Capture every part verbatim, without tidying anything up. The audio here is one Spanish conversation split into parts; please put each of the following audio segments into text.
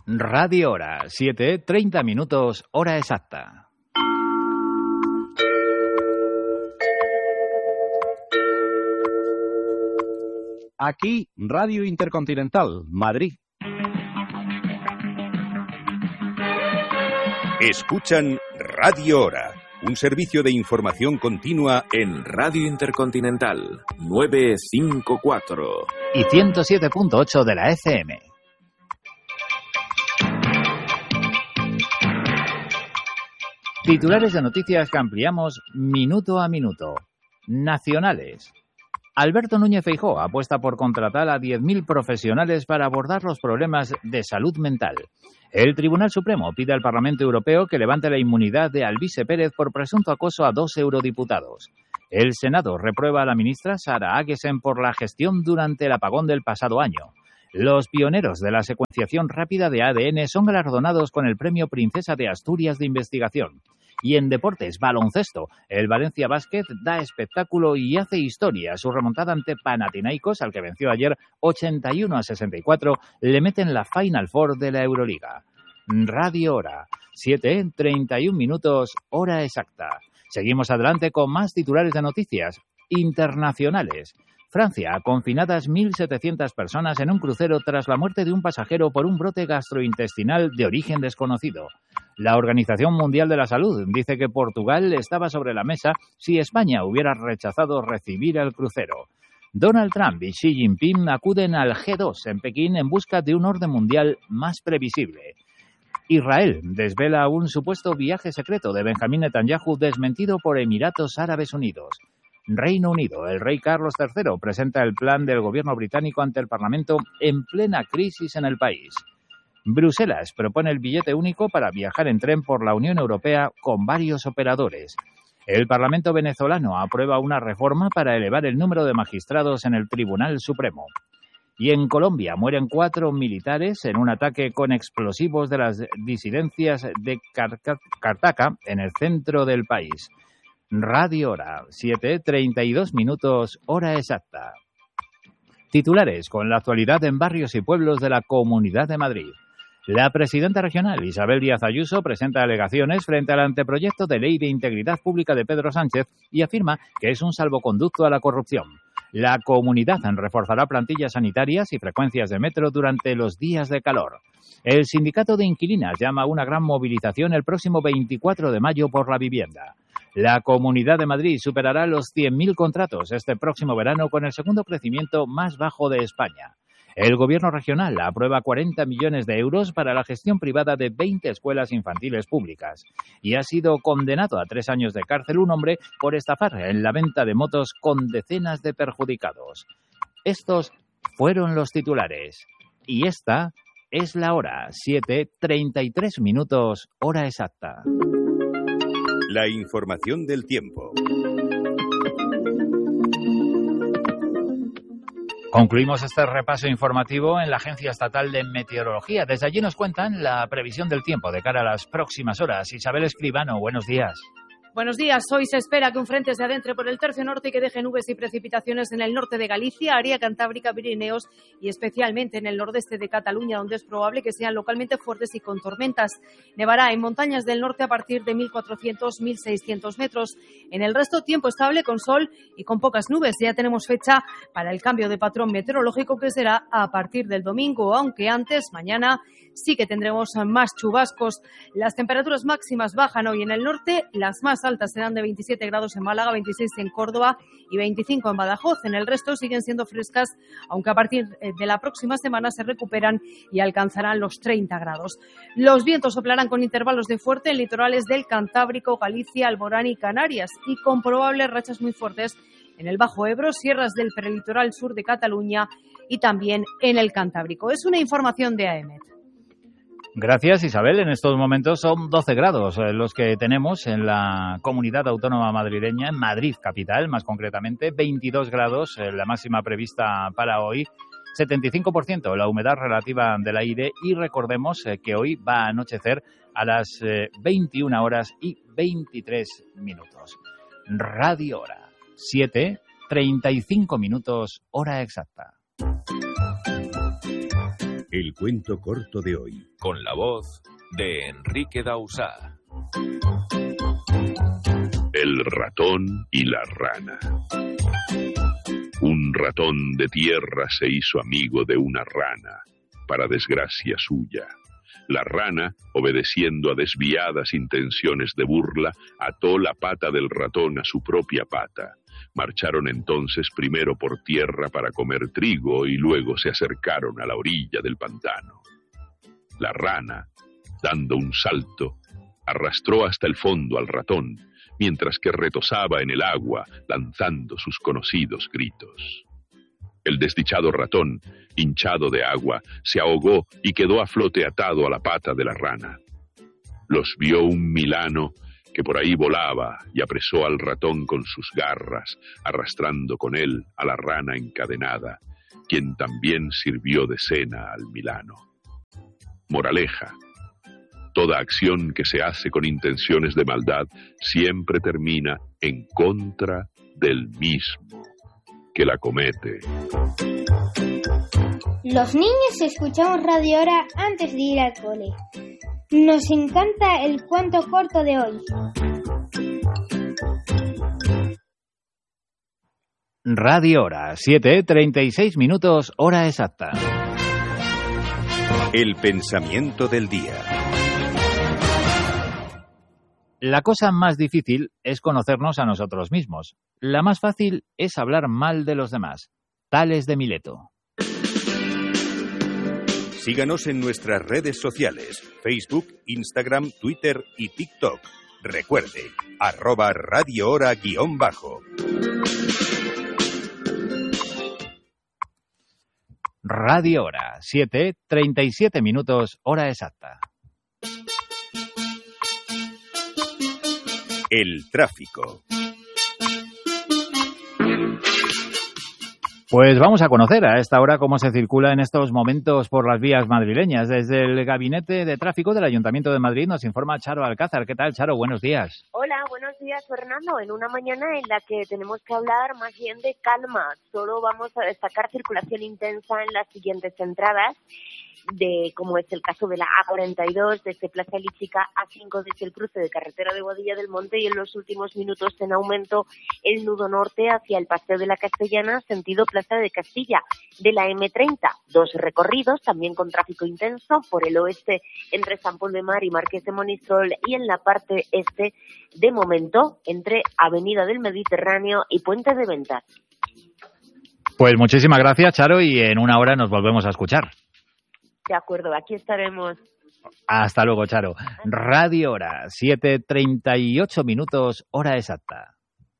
Radio Hora, siete, treinta minutos, hora exacta. Aquí, Radio Intercontinental, Madrid. Escuchan Radio Hora, un servicio de información continua en Radio Intercontinental, novecientos cincuenta y cuatro. Y ciento siete punto ocho de la F M. Titulares de noticias que ampliamos minuto a minuto. Nacionales. Alberto Núñez Feijóo apuesta por contratar a diez mil profesionales para abordar los problemas de salud mental. El Tribunal Supremo pide al Parlamento Europeo que levante la inmunidad de Alvise Pérez por presunto acoso a dos eurodiputados. El Senado reprueba a la ministra Sara Agesen por la gestión durante el apagón del pasado año. Los pioneros de la secuenciación rápida de A D N son galardonados con el Premio Princesa de Asturias de Investigación. Y en deportes, baloncesto, el Valencia Basket da espectáculo y hace historia. Su remontada ante Panathinaikos, al que venció ayer ochenta y uno a sesenta y cuatro, le meten la Final Four de la Euroliga. Radio Hora, siete, treinta y un minutos, hora exacta. Seguimos adelante con más titulares de noticias internacionales. Francia, confinadas mil setecientas personas en un crucero tras la muerte de un pasajero por un brote gastrointestinal de origen desconocido. La Organización Mundial de la Salud dice que Portugal estaba sobre la mesa si España hubiera rechazado recibir el crucero. Donald Trump y Xi Jinping acuden al G dos en Pekín en busca de un orden mundial más previsible. Israel desvela un supuesto viaje secreto de Benjamín Netanyahu desmentido por Emiratos Árabes Unidos. Reino Unido, el rey Carlos tercero presenta el plan del gobierno británico ante el Parlamento en plena crisis en el país. Bruselas propone el billete único para viajar en tren por la Unión Europea con varios operadores. El Parlamento venezolano aprueba una reforma para elevar el número de magistrados en el Tribunal Supremo. Y en Colombia mueren cuatro militares en un ataque con explosivos de las disidencias de Cartaca en el centro del país. Radio Hora, siete, treinta y dos minutos, hora exacta. Titulares con la actualidad en barrios y pueblos de la Comunidad de Madrid. La presidenta regional, Isabel Díaz Ayuso, presenta alegaciones frente al anteproyecto de ley de integridad pública de Pedro Sánchez y afirma que es un salvoconducto a la corrupción. La comunidad reforzará plantillas sanitarias y frecuencias de metro durante los días de calor. El sindicato de inquilinas llama a una gran movilización el próximo veinticuatro de mayo por la vivienda. La Comunidad de Madrid superará los cien mil contratos este próximo verano con el segundo crecimiento más bajo de España. El Gobierno regional aprueba cuarenta millones de euros para la gestión privada de veinte escuelas infantiles públicas. Y ha sido condenado a tres años de cárcel un hombre por estafar en la venta de motos con decenas de perjudicados. Estos fueron los titulares. Y esta es la hora, siete, treinta y tres minutos, hora exacta. La información del tiempo. Concluimos este repaso informativo en la Agencia Estatal de Meteorología. Desde allí nos cuentan la previsión del tiempo de cara a las próximas horas. Isabel Escribano, buenos días. Buenos días. Hoy se espera que un frente se adentre por el tercio norte y que deje nubes y precipitaciones en el norte de Galicia, área cantábrica, Pirineos y especialmente en el nordeste de Cataluña, donde es probable que sean localmente fuertes y con tormentas. Nevará en montañas del norte a partir de mil cuatrocientos a mil seiscientos metros. En el resto, tiempo estable con sol y con pocas nubes. Ya tenemos fecha para el cambio de patrón meteorológico que será a partir del domingo, aunque antes, mañana, sí que tendremos más chubascos. Las temperaturas máximas bajan hoy en el norte, las más altas serán de veintisiete grados en Málaga, veintiséis en Córdoba y veinticinco en Badajoz. En el resto siguen siendo frescas, aunque a partir de la próxima semana se recuperan y alcanzarán los treinta grados. Los vientos soplarán con intervalos de fuerte en litorales del Cantábrico, Galicia, Alborán y Canarias y con probables rachas muy fuertes en el Bajo Ebro, sierras del prelitoral sur de Cataluña y también en el Cantábrico. Es una información de A E M E T. Gracias, Isabel. En estos momentos son doce grados los que tenemos en la Comunidad Autónoma Madrileña, en Madrid capital, más concretamente, veintidós grados, la máxima prevista para hoy, setenta y cinco por ciento la humedad relativa del aire y recordemos que hoy va a anochecer a las veintiuna horas y veintitrés minutos. Radio Hora, siete, treinta y cinco minutos, hora exacta. El cuento corto de hoy. Con la voz de Enrique Dausá. El ratón y la rana. Un ratón de tierra se hizo amigo de una rana, para desgracia suya. La rana, obedeciendo a desviadas intenciones de burla, ató la pata del ratón a su propia pata. Marcharon entonces primero por tierra para comer trigo y luego se acercaron a la orilla del pantano. La rana, dando un salto, arrastró hasta el fondo al ratón, mientras que retozaba en el agua, lanzando sus conocidos gritos. El desdichado ratón, hinchado de agua, se ahogó y quedó a flote atado a la pata de la rana. Los vio un milano que por ahí volaba y apresó al ratón con sus garras, arrastrando con él a la rana encadenada, quien también sirvió de cena al milano. Moraleja: toda acción que se hace con intenciones de maldad siempre termina en contra del mismo que la comete. Los niños escuchamos Radio Hora antes de ir al cole. Nos encanta el cuento corto de hoy. Radio Hora, siete treinta y seis minutos, hora exacta. El pensamiento del día. La cosa más difícil es conocernos a nosotros mismos. La más fácil es hablar mal de los demás. Tales de Mileto. Síganos en nuestras redes sociales, Facebook, Instagram, Twitter y TikTok. Recuerde, arroba Radio Hora guión bajo. Radio Hora, siete treinta y siete minutos, hora exacta. El tráfico. Pues vamos a conocer a esta hora cómo se circula en estos momentos por las vías madrileñas. Desde el Gabinete de Tráfico del Ayuntamiento de Madrid nos informa Charo Alcázar. ¿Qué tal, Charo? Buenos días. Hola, buenos días, Fernando. En una mañana en la que tenemos que hablar más bien de calma. Solo vamos a destacar circulación intensa en las siguientes entradas, de como es el caso de la A cuarenta y dos, desde Plaza Elíptica, A cinco desde el cruce de carretera de Boadilla del Monte, y en los últimos minutos en aumento el nudo norte hacia el Paseo de la Castellana, sentido Plaza de Castilla. De la eme treinta, dos recorridos, también con tráfico intenso, por el oeste entre San Pol de Mar y Marqués de Monistrol, y en la parte este, de momento, entre Avenida del Mediterráneo y Puente de Ventas. Pues muchísimas gracias, Charo, y en una hora nos volvemos a escuchar. De acuerdo, aquí estaremos. Hasta luego, Charo. Radio Hora, siete treinta y ocho minutos, hora exacta.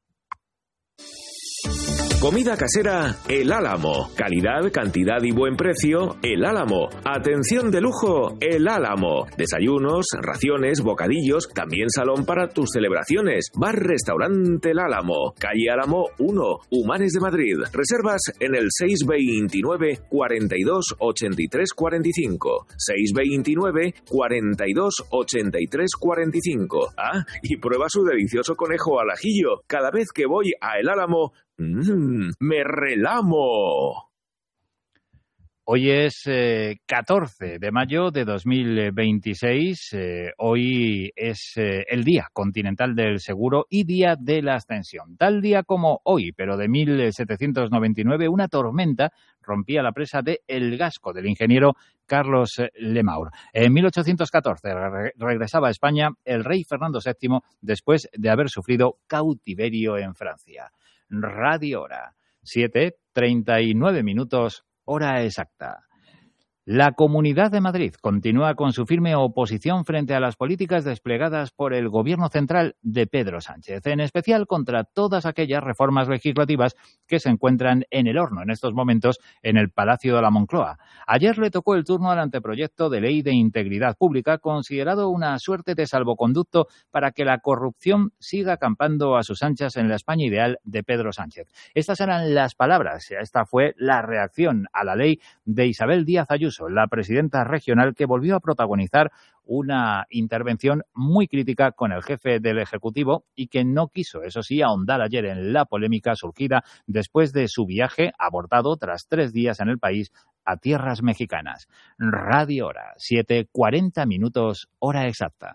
Comida casera El Álamo. Calidad, cantidad y buen precio El Álamo. Atención de lujo El Álamo. Desayunos, raciones, bocadillos, también salón para tus celebraciones. Bar Restaurante El Álamo. Calle Álamo uno, Humanes de Madrid. Reservas en el seis veintinueve, cuarenta y dos, ochenta y tres, cuarenta y cinco. seis veintinueve, cuarenta y dos, ochenta y tres, cuarenta y cinco. Ah, y prueba su delicioso conejo al ajillo. Cada vez que voy a El Álamo, ¡mmm! ¡me relamo! Hoy es eh, catorce de mayo de dos mil veintiséis. Eh, hoy es eh, el Día Continental del Seguro y Día de la Ascensión. Tal día como hoy, pero de mil setecientos noventa y nueve, una tormenta rompía la presa de El Gasco, del ingeniero Carlos Lemaur. En mil ochocientos catorce re- regresaba a España el rey Fernando séptimo después de haber sufrido cautiverio en Francia. Radio Hora, siete treinta y nueve minutos, hora exacta. La Comunidad de Madrid continúa con su firme oposición frente a las políticas desplegadas por el Gobierno central de Pedro Sánchez, en especial contra todas aquellas reformas legislativas que se encuentran en el horno en estos momentos en el Palacio de la Moncloa. Ayer le tocó el turno al anteproyecto de Ley de Integridad Pública, considerado una suerte de salvoconducto para que la corrupción siga acampando a sus anchas en la España ideal de Pedro Sánchez. Estas eran las palabras, esta fue la reacción a la ley de Isabel Díaz Ayuso, Ayuso, la presidenta regional, que volvió a protagonizar una intervención muy crítica con el jefe del Ejecutivo y que no quiso, eso sí, ahondar ayer en la polémica surgida después de su viaje abortado tras tres días en el país a tierras mexicanas. Radio Hora, siete cuarenta minutos, hora exacta.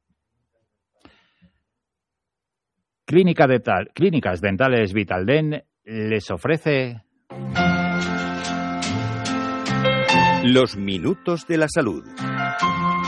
Clínica Dental, Clínicas Dentales Vitalden les ofrece Los minutos de la salud.